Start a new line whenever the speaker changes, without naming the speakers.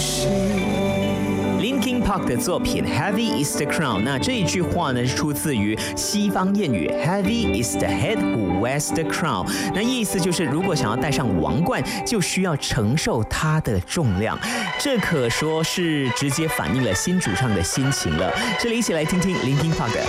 Linkin Park 的作品 Heavy is the crown， 那这一句话呢是出自于西方谚语 Heavy is the head who wears the crown， 那意思就是如果想要戴上王冠，就需要承受它的重量，这可说是直接反映了新主唱的心情了。这里一起来听听 Linkin Park 的